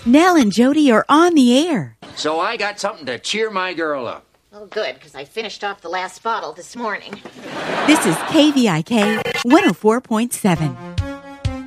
Nell and Jody are on the air. So I got something to cheer my girl up. Oh, good, because I finished off the last bottle this morning. This is KVIK 104.7.